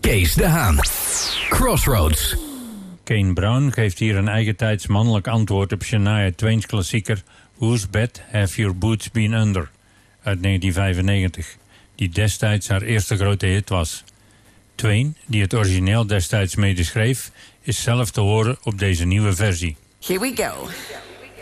Kees de Haan. Crossroads. Kane Brown geeft hier een eigentijds mannelijk antwoord op Shania Twain's klassieker Whose Bed Have Your Boots Been Under uit 1995, die destijds haar eerste grote hit was. Twain, die het origineel destijds medeschreef, is zelf te horen op deze nieuwe versie. Here we go.